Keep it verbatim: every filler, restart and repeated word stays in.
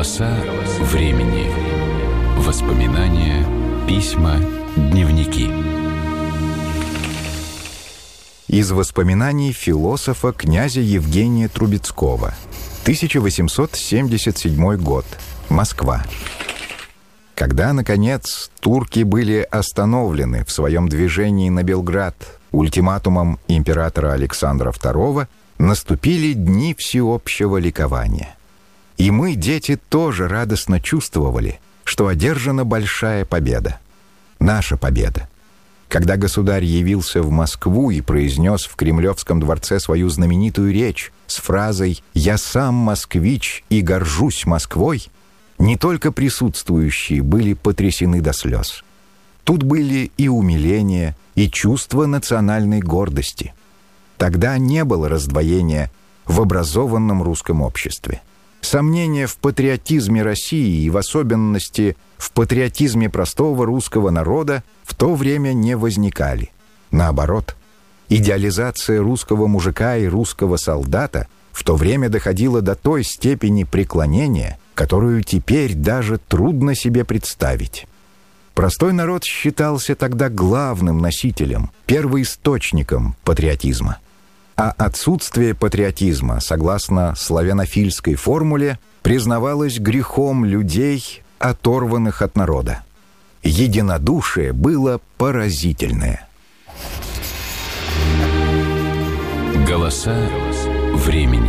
Голоса времени. Воспоминания, письма, дневники. Из воспоминаний философа князя Евгения Трубецкого. тысяча восемьсот семьдесят седьмой год. Москва. Когда, наконец, турки были остановлены в своем движении на Белград ультиматумом императора Александра второго, наступили дни всеобщего ликования. И мы, дети, тоже радостно чувствовали, что одержана большая победа. Наша победа. Когда государь явился в Москву и произнес в Кремлевском дворце свою знаменитую речь с фразой «Я сам москвич и горжусь Москвой», не только присутствующие были потрясены до слез. Тут были и умиление, и чувство национальной гордости. Тогда не было раздвоения в образованном русском обществе. Сомнения в патриотизме России и в особенности в патриотизме простого русского народа в то время не возникали. Наоборот, идеализация русского мужика и русского солдата в то время доходила до той степени преклонения, которую теперь даже трудно себе представить. Простой народ считался тогда главным носителем, первоисточником патриотизма. А отсутствие патриотизма, согласно славянофильской формуле, признавалось грехом людей, оторванных от народа. Единодушие было поразительное. Голоса времени.